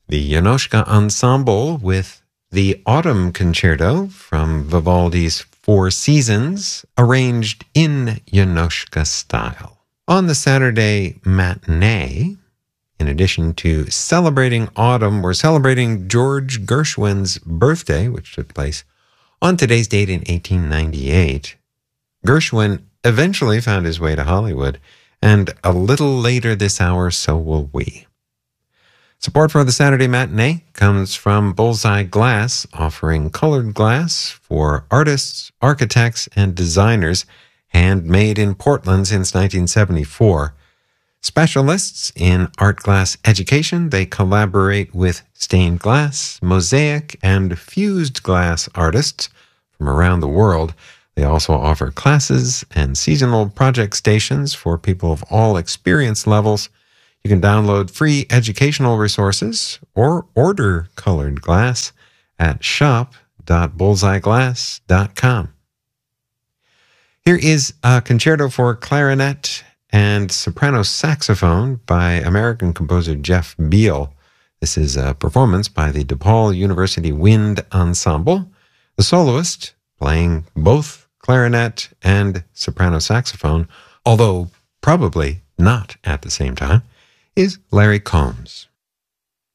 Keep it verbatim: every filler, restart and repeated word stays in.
The Janoschka Ensemble with the Autumn Concerto from Vivaldi's Four Seasons, arranged in Janoschka style. On the Saturday matinee, in addition to celebrating autumn, we're celebrating George Gershwin's birthday, which took place on today's date in eighteen ninety-eight. Gershwin eventually found his way to Hollywood, and a little later this hour, so will we. Support for the Saturday matinee comes from Bullseye Glass, offering colored glass for artists, architects, and designers, handmade in Portland since nineteen seventy-four. Specialists in art glass education, they collaborate with stained glass, mosaic, and fused glass artists from around the world. They also offer classes and seasonal project stations for people of all experience levels. You can download free educational resources or order colored glass at shop dot bullseye glass dot com. Here is a concerto for clarinet and soprano saxophone by American composer Jeff Beal. This is a performance by the DePaul University Wind Ensemble. The soloist, playing both clarinet and soprano saxophone, although probably not at the same time, is Larry Combs.